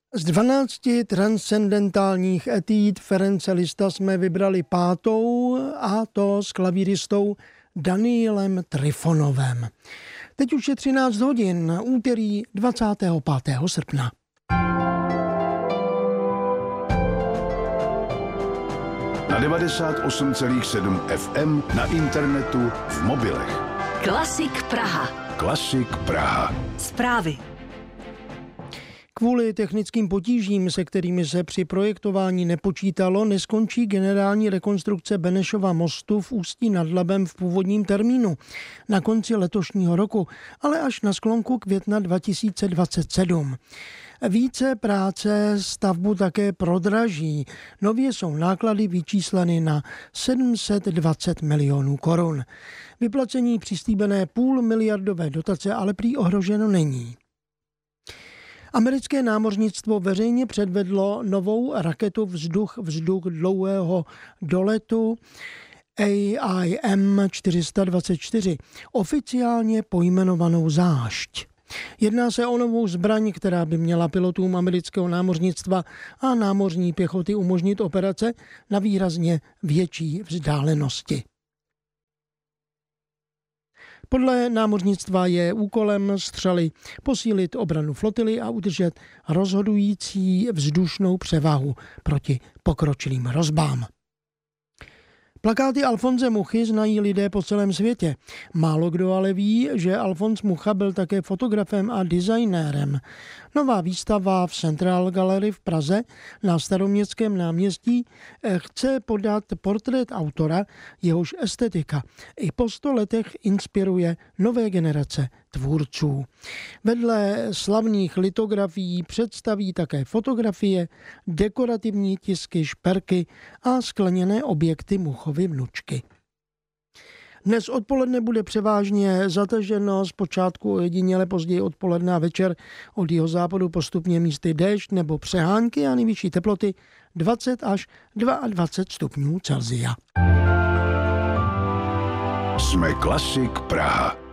Z 12 transcendentálních etud Ference Liszta jsme vybrali 5. a to s klavíristou Danielem Trifonovem. Teď už je 13 hodin, úterý 25. srpna. Na 98,7 FM, na internetu, v mobilech. Klasik Praha. Klasik Praha. Zprávy. Kvůli technickým potížím, se kterými se při projektování nepočítalo, neskončí generální rekonstrukce Benešova mostu v Ústí nad Labem v původním termínu na konci letošního roku, ale až na sklonku května 2027. Více práce stavbu také prodraží. Nově jsou náklady vyčísleny na 720 milionů korun. Vyplacení přislíbené půlmiliardové dotace ale prý ohroženo není. Americké námořnictvo veřejně předvedlo novou raketu vzduch-vzduch dlouhého doletu AIM 424, oficiálně pojmenovanou Zášť. Jedná se o novou zbraň, která by měla pilotům amerického námořnictva a námořní pěchoty umožnit operace na výrazně větší vzdálenosti. Podle námořnictva je úkolem střely posílit obranu flotily a udržet rozhodující vzdušnou převahu proti pokročilým hrozbám. Plakáty Alfonse Muchy znají lidé po celém světě. Málo kdo ale ví, že Alfons Mucha byl také fotografem a designérem. Nová výstava v Central Gallery v Praze na Staroměstském náměstí chce podat portrét autora, jehož estetika i po 100 letech inspiruje nové generace tvůrců. Vedle slavných litografií představí také fotografie, dekorativní tisky, šperky a skleněné objekty Muchovy vnučky. Dnes odpoledne bude převážně zataženo, zpočátku ojediněle, později odpoledne a večer od jihozápadu postupně místy déšť nebo přehánky a nejvyšší teploty 20 až 22 stupňů Celsia. Jsme Klasik Praha.